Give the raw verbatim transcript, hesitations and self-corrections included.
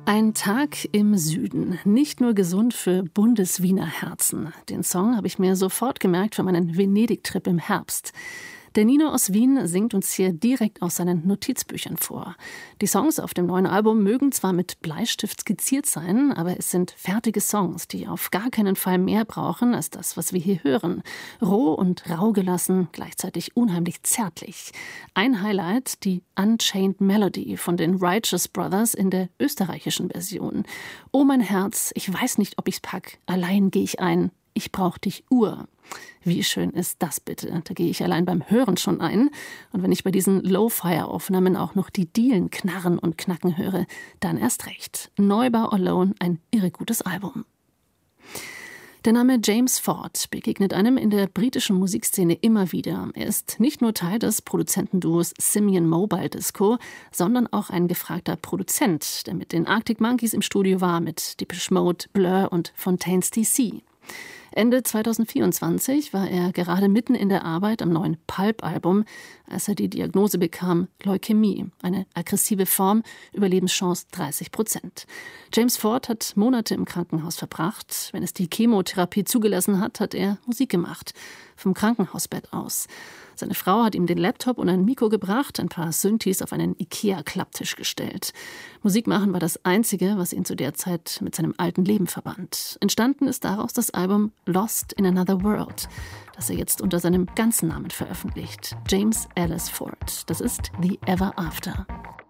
Ein Tag im Süden. Nicht nur gesund für Bundeswiener Herzen. Den Song habe ich mir sofort gemerkt für meinen Venedig-Trip im Herbst. Der Nino aus Wien singt uns hier direkt aus seinen Notizbüchern vor. Die Songs auf dem neuen Album mögen zwar mit Bleistift skizziert sein, aber es sind fertige Songs, die auf gar keinen Fall mehr brauchen als das, was wir hier hören. Roh und rau gelassen, gleichzeitig unheimlich zärtlich. Ein Highlight, die Unchained Melody von den Righteous Brothers in der österreichischen Version. Oh mein Herz, ich weiß nicht, ob ich's pack, allein geh ich ein. Ich brauch dich Uhr. Wie schön ist das bitte? Da gehe ich allein beim Hören schon ein. Und wenn ich bei diesen Lo-Fi-Aufnahmen auch noch die Dielen knarren und knacken höre, dann erst recht. Neubau Alone, ein irre gutes Album. Der Name James Ford begegnet einem in der britischen Musikszene immer wieder. Er ist nicht nur Teil des Produzentenduos Simian Mobile Disco, sondern auch ein gefragter Produzent, der mit den Arctic Monkeys im Studio war, mit Depeche Mode, Blur und Fontaines D C. Ende zweitausendvierundzwanzig war er gerade mitten in der Arbeit am neuen Pulp-Album, als er die Diagnose bekam, Leukämie, eine aggressive Form, Überlebenschance dreißig Prozent. James Ford hat Monate im Krankenhaus verbracht. Wenn es die Chemotherapie zugelassen hat, hat er Musik gemacht, vom Krankenhausbett aus. Seine Frau hat ihm den Laptop und ein Mikro gebracht, ein paar Synthes auf einen Ikea-Klapptisch gestellt. Musik machen war das Einzige, was ihn zu der Zeit mit seinem alten Leben verband. Entstanden ist daraus das Album Lost in Another World, das er jetzt unter seinem ganzen Namen veröffentlicht. James Ellis Ford. Das ist The Ever After.